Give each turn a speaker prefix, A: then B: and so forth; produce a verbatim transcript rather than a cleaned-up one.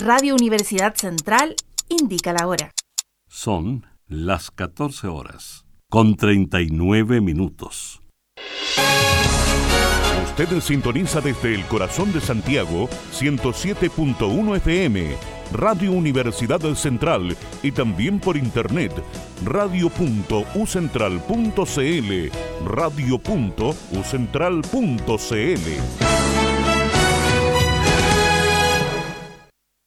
A: Radio Universidad Central indica la hora.
B: Son las catorce horas, con treinta y nueve minutos.
C: Usted sintoniza desde el corazón de Santiago, ciento siete punto uno F M, Radio Universidad Central, y también por internet, radio punto u central punto c l, radio punto u central punto c l.